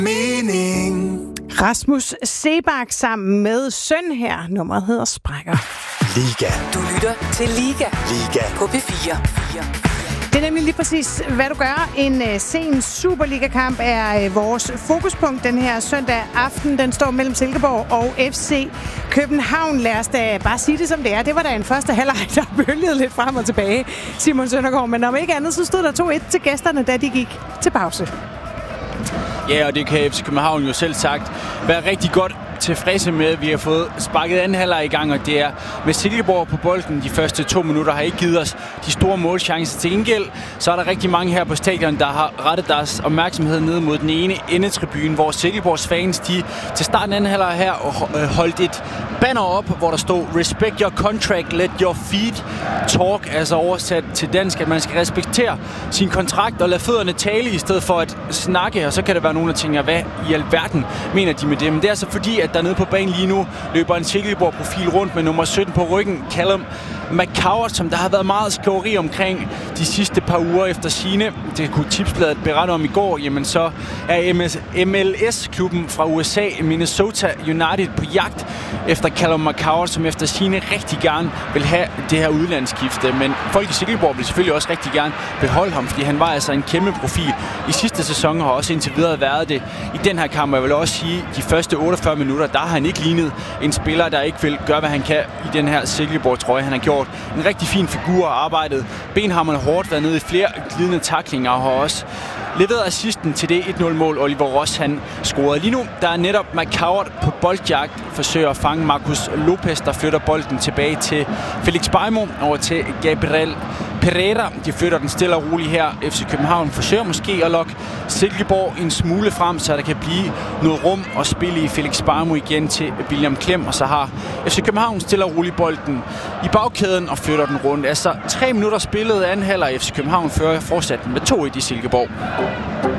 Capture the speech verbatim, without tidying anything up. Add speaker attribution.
Speaker 1: mening.
Speaker 2: Rasmus Seebach sammen med søn her. Nummeret hedder Sprækker.
Speaker 1: Liga.
Speaker 3: Du lytter til Liga.
Speaker 1: Liga.
Speaker 3: På P fire.
Speaker 2: Det er nemlig lige præcis, hvad du gør. En uh, sen Superliga-kamp er uh, vores fokuspunkt den her søndag aften. Den står mellem Silkeborg og F C København. Lad os da bare sige det, som det er. Det var da en første halvleg, der bølgede lidt frem og tilbage, Simon Søndergaard. Men om ikke andet, så stod der to et til gæsterne, da de gik til pause.
Speaker 4: Ja, og det kan F C København jo selv sagt være rigtig godt tilfredse med. Vi har fået sparket anden halvleg i gang, og det er med Silkeborg på bolden. De første to minutter har ikke givet os de store målchancer. Til gengæld så er der rigtig mange her på stadion, der har rettet deres opmærksomhed ned mod den ene endetribune, hvor Silkeborgs fans, de til starten af anden halvleg her holdt et banner op, hvor der stod "Respect your contract, let your feet talk", altså oversat til dansk, at man skal respektere sin kontrakt og lade fødderne tale i stedet for at snakke. Og så kan der være nogen, der tænker, hvad i alverden mener de med det? Men det er altså fordi, at der nede på banen lige nu løber en Silkeborg-profil rundt med nummer sytten på ryggen, Callum McCowart, som der har været meget skriveri omkring de sidste par uger efter sine. Det kunne Tipsbladet berette om i går. Jamen så er M L S-klubben fra U S A, Minnesota United, på jagt efter Callum McCowart, som efter sine rigtig gerne vil have det her udlandsskifte. Men folk i Silkeborg vil selvfølgelig også rigtig gerne beholde ham, fordi han var altså en kæmpe profil i sidste sæson og har også indtil videre været det i den her kamp. Jeg vil også sige, de første otteogfyrre minutter, der har han ikke lignet en spiller, der ikke vil gøre, hvad han kan i den her Silkeborg-trøje. Han har gjort en rigtig fin figur og arbejdet benhamrende hårdt, været nede i flere glidende tacklinger og har også leveret assisten til det et nul-mål, Oliver Ross han scorede. Lige nu der er netop McCowart på boldjagt, forsøger at fange Marcus Lopez, der flytter bolden tilbage til Felix Beimo, over til Gabriel Pereira. De flytter den stille og roligt her. F C København forsøger måske at lokke Silkeborg en smule frem, så der kan blive noget rum at spille i. Felix Beimo igen til William Klem, og så har F C København stille og roligt bolden i bagkæden og flytter den rundt. Altså tre minutter spillet anden halvleg. F C København fører fortsat med to et i Silkeborg.